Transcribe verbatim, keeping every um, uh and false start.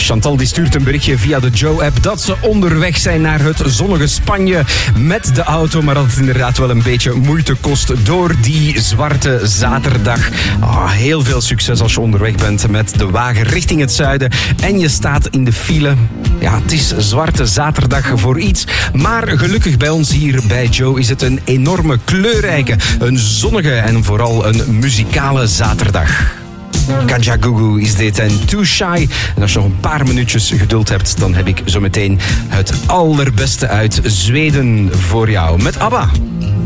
Chantal die stuurt een berichtje via de Joe-app dat ze onderweg zijn naar het zonnige Spanje met de auto, maar dat het inderdaad wel een beetje moeite kost door die zwarte zaterdag. Oh, heel veel succes als je onderweg bent met de wagen richting het zuiden en je staat in de file. Ja, het is zwarte zaterdag voor iets, maar gelukkig bij ons hier bij Joe is het een enorme, kleurrijke, een zonnige en vooral een muzikale zaterdag. Kajagoogoo is dit en Too Shy. En als je nog een paar minuutjes geduld hebt, dan heb ik zo meteen het allerbeste uit Zweden voor jou. Met ABBA.